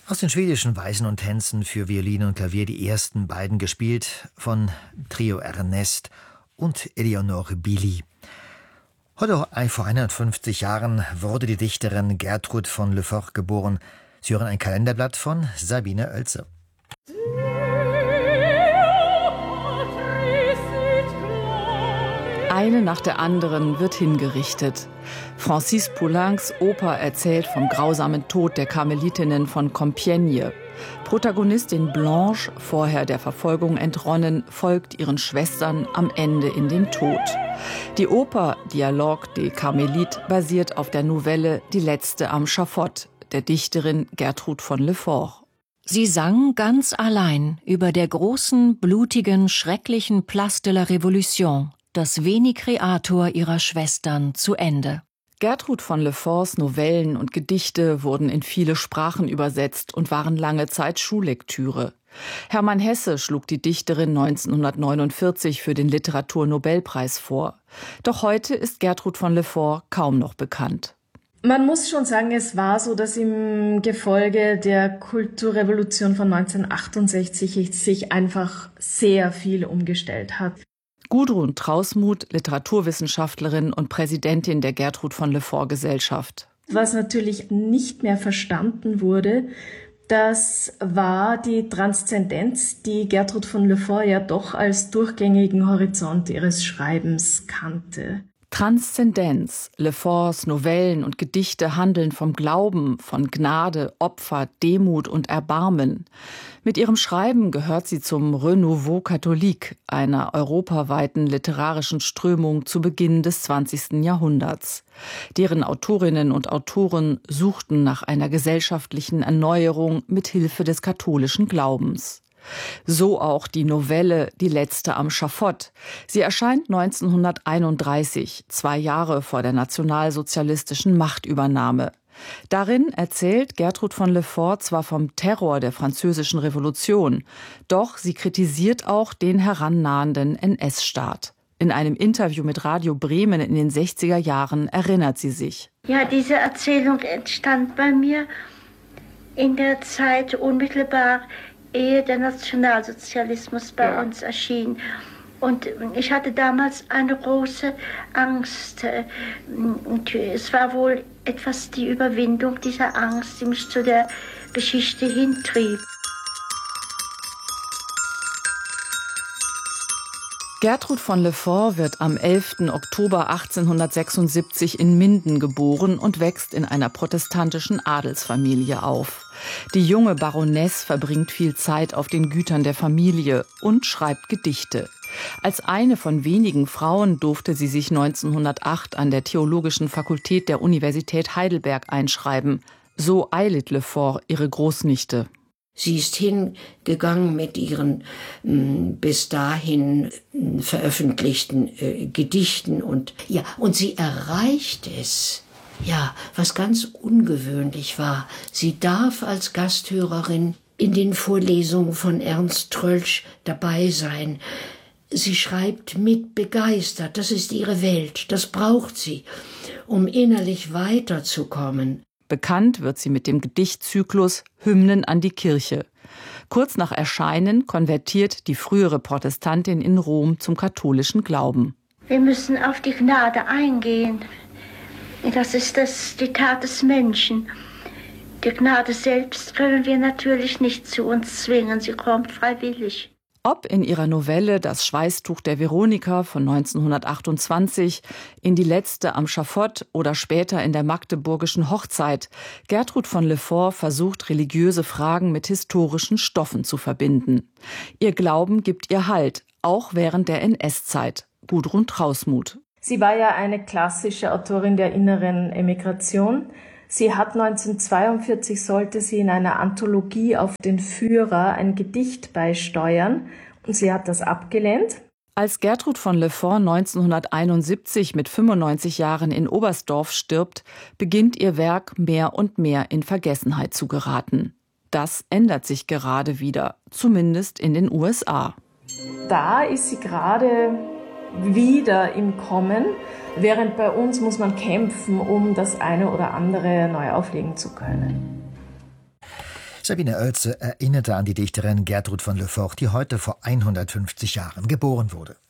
Aus den schwedischen Weisen und Tänzen für Violine und Klavier die ersten beiden gespielt von Trio Ernest und Eleonore Billy. Heute vor 150 Jahren wurde die Dichterin Gertrud von Le Fort geboren. Sie hören ein Kalenderblatt von Sabine Oelze. Eine nach der anderen wird hingerichtet. Francis Poulencs Oper erzählt vom grausamen Tod der Karmelitinnen von Compiègne. Protagonistin Blanche, vorher der Verfolgung entronnen, folgt ihren Schwestern am Ende in den Tod. Die Oper Dialogue des Carmélites basiert auf der Novelle Die Letzte am Schafott der Dichterin Gertrud von Le Fort. Sie sang ganz allein über der großen, blutigen, schrecklichen Place de la Révolution, das Veni Creator ihrer Schwestern, zu Ende. Gertrud von Le Forts Novellen und Gedichte wurden in viele Sprachen übersetzt und waren lange Zeit Schullektüre. Hermann Hesse schlug die Dichterin 1949 für den Literaturnobelpreis vor. Doch heute ist Gertrud von Le Fort kaum noch bekannt. Man muss schon sagen, es war so, dass im Gefolge der Kulturrevolution von 1968 sich einfach sehr viel umgestellt hat. Gudrun Trausmuth, Literaturwissenschaftlerin und Präsidentin der Gertrud von Le Fort Gesellschaft. Was natürlich nicht mehr verstanden wurde, das war die Transzendenz, die Gertrud von Le Fort ja doch als durchgängigen Horizont ihres Schreibens kannte. Transzendenz. Le Forts Novellen und Gedichte handeln vom Glauben, von Gnade, Opfer, Demut und Erbarmen. Mit ihrem Schreiben gehört sie zum Renouveau catholique, einer europaweiten literarischen Strömung zu Beginn des 20. Jahrhunderts. Deren Autorinnen und Autoren suchten nach einer gesellschaftlichen Erneuerung mit Hilfe des katholischen Glaubens. So auch die Novelle Die Letzte am Schafott. Sie erscheint 1931, 2 Jahre vor der nationalsozialistischen Machtübernahme. Darin erzählt Gertrud von Le Fort zwar vom Terror der Französischen Revolution, doch sie kritisiert auch den herannahenden NS-Staat. In einem Interview mit Radio Bremen in den 60er Jahren erinnert sie sich. Ja, diese Erzählung entstand bei mir in der Zeit unmittelbar ehe der Nationalsozialismus bei uns erschien. Und ich hatte damals eine große Angst. Und es war wohl etwas die Überwindung dieser Angst, die mich zu der Geschichte hintrieb. Gertrud von Le Fort wird am 11. Oktober 1876 in Minden geboren und wächst in einer protestantischen Adelsfamilie auf. Die junge Baronesse verbringt viel Zeit auf den Gütern der Familie und schreibt Gedichte. Als eine von wenigen Frauen durfte sie sich 1908 an der Theologischen Fakultät der Universität Heidelberg einschreiben. So Eilit Le Fort, ihre Großnichte. Sie ist hingegangen mit ihren bis dahin veröffentlichten Gedichten und sie erreicht es. Ja, was ganz ungewöhnlich war. Sie darf als Gasthörerin in den Vorlesungen von Ernst Troeltsch dabei sein. Sie schreibt mit begeistert. Das ist ihre Welt. Das braucht sie, um innerlich weiterzukommen. Bekannt wird sie mit dem Gedichtzyklus Hymnen an die Kirche. Kurz nach Erscheinen konvertiert die frühere Protestantin in Rom zum katholischen Glauben. Wir müssen auf die Gnade eingehen. Das ist die Tat des Menschen. Die Gnade selbst können wir natürlich nicht zu uns zwingen. Sie kommt freiwillig. Ob in ihrer Novelle Das Schweißtuch der Veronika von 1928, in Die Letzte am Schafott oder später in der Magdeburgischen Hochzeit, Gertrud von Le Fort versucht, religiöse Fragen mit historischen Stoffen zu verbinden. Ihr Glauben gibt ihr Halt, auch während der NS-Zeit. Gudrun Trausmuth. Sie war ja eine klassische Autorin der inneren Emigration. Sie hat 1942, sollte sie in einer Anthologie auf den Führer ein Gedicht beisteuern und sie hat das abgelehnt. Als Gertrud von Le Fort 1971 mit 95 Jahren in Oberstdorf stirbt, beginnt ihr Werk mehr und mehr in Vergessenheit zu geraten. Das ändert sich gerade wieder, zumindest in den USA. Da ist sie gerade wieder im Kommen. Während bei uns muss man kämpfen, um das eine oder andere neu auflegen zu können. Sabine Oelze erinnerte an die Dichterin Gertrud von Le Fort, die heute vor 150 Jahren geboren wurde.